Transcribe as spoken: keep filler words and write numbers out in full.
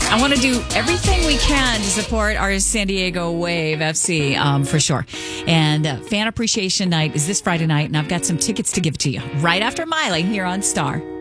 I want to do everything we can to support our San Diego Wave F C, um, for sure. And uh, Fan Appreciation Night is this Friday night, and I've got some tickets to give to you right after Miley here on Star.